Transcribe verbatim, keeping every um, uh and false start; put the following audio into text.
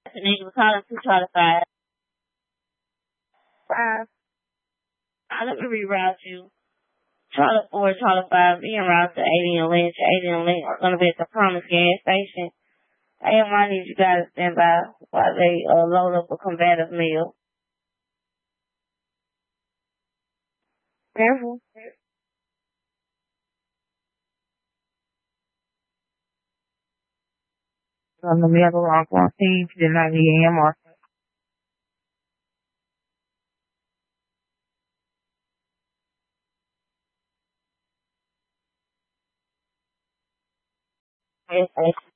The nigga was calling two twenty five. Five. I let me reroute you. Charlotte four, Charlotte five, being routed to eighty and Lynch. eighty and Lynch are gonna be at the Promise gas station. A M I need you guys to stand by while they uh, load up a combative meal. Careful. On the middle of one team, did not need A M R. Gas station.